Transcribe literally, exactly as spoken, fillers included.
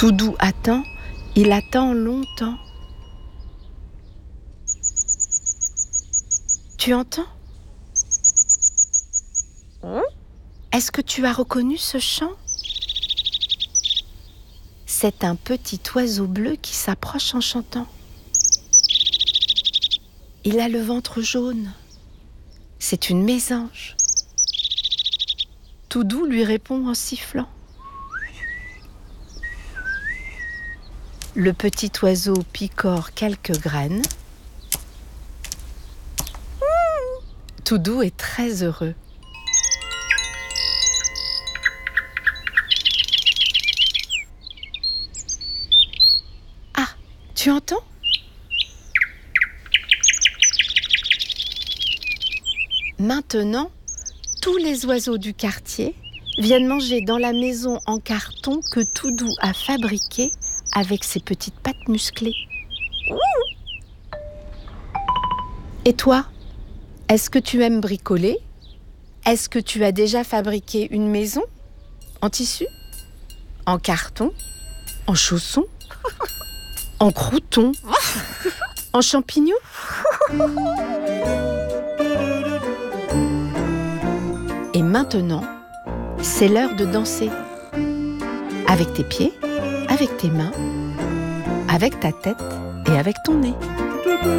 Toudou attend, il attend longtemps. Tu entends ? Est-ce que tu as reconnu ce chant ? C'est un petit oiseau bleu qui s'approche en chantant. Il a le ventre jaune. C'est une mésange. Toudou lui répond en sifflant. Le petit oiseau picore quelques graines. Toudou est très heureux. Ah, tu entends ? Maintenant, tous les oiseaux du quartier viennent manger dans la maison en carton que Toudou a fabriquée avec ses petites pattes musclées. Et toi ? Est-ce que tu aimes bricoler ? Est-ce que tu as déjà fabriqué une maison ? En tissu ? En carton ? En chaussons ? En croûtons ? En champignons ? Et maintenant, c'est l'heure de danser. Avec tes pieds, avec tes mains, avec ta tête et avec ton nez.